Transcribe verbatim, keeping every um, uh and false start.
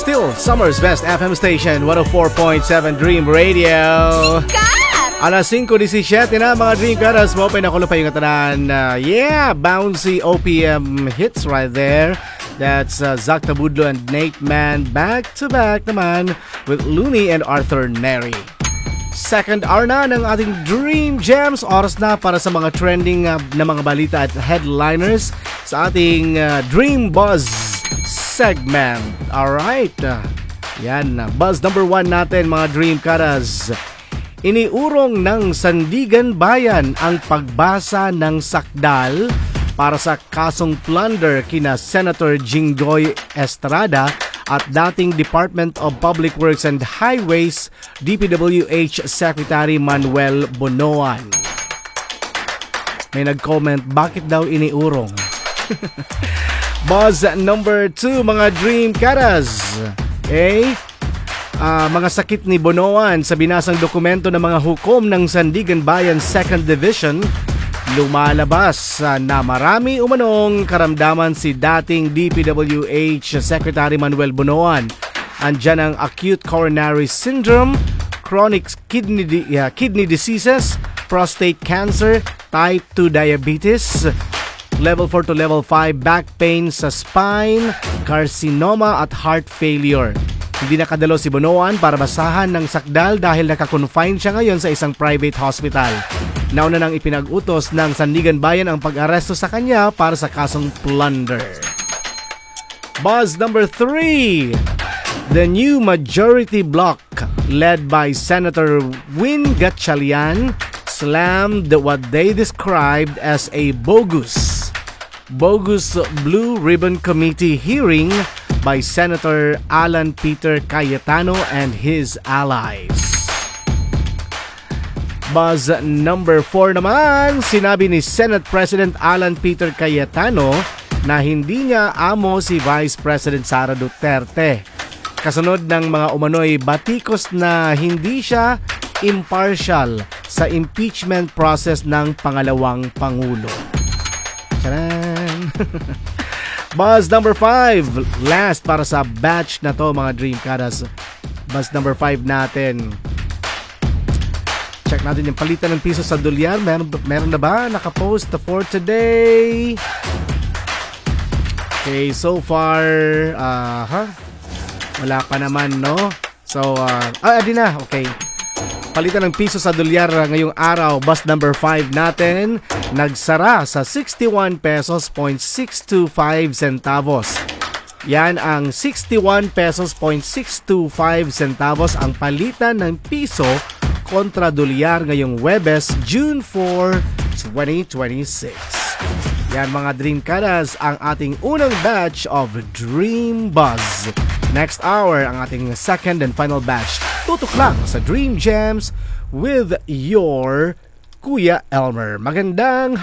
Still, summer's best F M station, one oh four point seven Dream Radio. Alas singko disisiete na mga Dream Caras mo. Pinakulo pa yung katanan. Uh, yeah, bouncy O P M hits right there. That's uh, Zach Tabudlo and Nate Mann back to back naman with Looney and Arthur Neri. Second hour na ng ating Dream Gems. Oras na para sa mga trending uh, na mga balita at headliners sa ating uh, Dream Buzz segment. Alright. Uh, yan. Uh, buzz number one natin mga Dream Caras. Iniurong ng Sandigan Bayan ang pagbasa ng sakdal para sa kasong plunder kina Senator Jinggoy Estrada at dating Department of Public Works and Highways D P W H Secretary Manuel Bonoan. May nag-comment, bakit daw iniurong? Buzz number two, mga Dream Caras. Okay? Uh, mga sakit ni Bonoan sa binasang dokumento ng mga hukom ng Sandigan Bayan second Division, lumalabas uh, na marami umanong karamdaman si dating D P W H Secretary Manuel Bonoan. Andyan ang acute coronary syndrome, chronic kidney, uh, kidney diseases, prostate cancer, type two diabetes, level four to level five back pain sa spine, carcinoma at heart failure. Hindi nakadalo si Bonoan para basahan ng sakdal dahil nakakonfine siya ngayon sa isang private hospital. Nauna nang ipinag-utos ng Sandigan Bayan ang pag-aresto sa kanya para sa kasong plunder. Buzz number three. The new majority bloc led by Senator Win Gatchalian slammed what they described as a bogus, bogus Blue Ribbon Committee hearing by Senator Alan Peter Cayetano and his allies. Buzz number four naman, sinabi ni Senate President Alan Peter Cayetano na hindi niya amo si Vice President Sara Duterte. Kasunod ng mga umano'y batikos na hindi siya impartial sa impeachment process ng pangalawang Pangulo. Tcharan! Buzz number five, last para sa batch na to mga Dream Caras. Buzz number five natin. Check natin yung palitan ng piso sa dolyar. Meron, meron na ba nakapost for today? Okay, so far, uh, huh? Wala pa naman, no? So, uh, ah, adi na, okay. Palitan ng piso sa dolyar ngayong araw, bus number five natin, nagsara sa sixty-one pesos point six two five centavos. Yan ang sixty-one pesos point six two five centavos ang palitan ng piso kontra dolyar ngayong Huwebes, June fourth, twenty twenty-six. Yan mga Dream Caras, ang ating unang batch of Dream Buzz. Next hour, ang ating second and final batch. Tutok lang sa Dream Gems with your Kuya Elmer. Magandang